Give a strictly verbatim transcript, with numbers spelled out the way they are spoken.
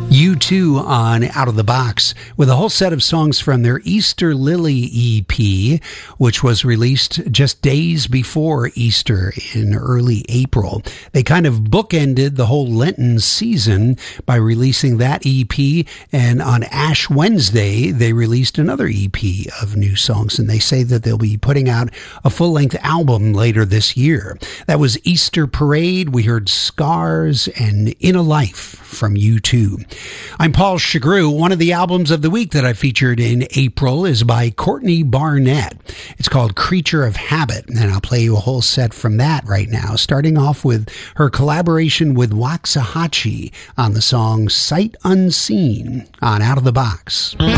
U two on Out of the Box with a whole set of songs from their Easter Lily E P, which was released just days before Easter in early April. They kind of bookended the whole Lenten season by releasing that E P, and on Ash Wednesday, they released another E P of new songs, and they say that they'll be putting out a full-length album later this year. That was Easter Parade. We heard Scars and In a Life from U two. I'm Paul Chagru. One of the albums of the week that I featured in April is by Courtney Barnett. It's called Creature of Habit, and I'll play you a whole set from that right now, starting off with her collaboration with Waxahachie on the song Sight Unseen on Out of the Box.